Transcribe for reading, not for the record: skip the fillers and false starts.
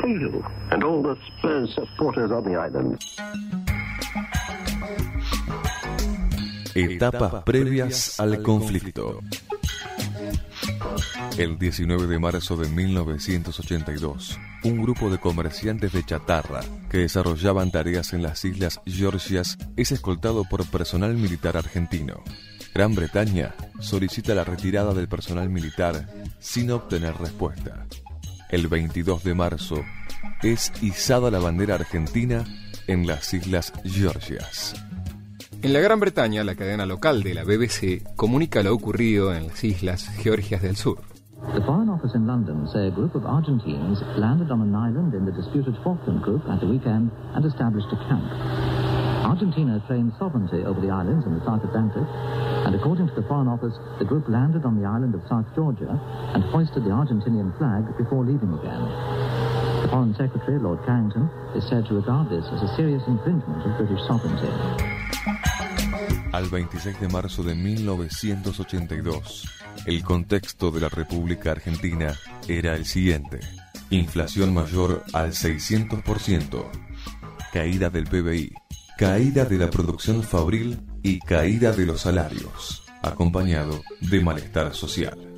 you and all the Spurs supporters on the island. Etapas previas al conflicto. El 19 de marzo de 1982, un grupo de comerciantes de chatarra que desarrollaban tareas en las Islas Georgias es escoltado por personal militar argentino. Gran Bretaña solicita la retirada del personal militar sin obtener respuesta. El 22 de marzo es izada la bandera argentina en las Islas Georgias. En la Gran Bretaña, la cadena local de la BBC comunica lo ocurrido en las Islas Georgias del Sur. The Foreign Office in London say a group of Argentines landed on an island in the disputed Falkland Group at the weekend and established a camp. Argentina claims sovereignty over the islands in the South Atlantic, and according to the Foreign Office, the group landed on the island of South Georgia and hoisted the Argentinian flag before leaving again. The Foreign Secretary, Lord Carrington, is said to regard this as a serious infringement of British sovereignty. Al 26 de marzo de 1982, el contexto de la República Argentina era el siguiente: inflación mayor al 600%, caída del PBI, caída de la producción fabril y caída de los salarios, acompañado de malestar social.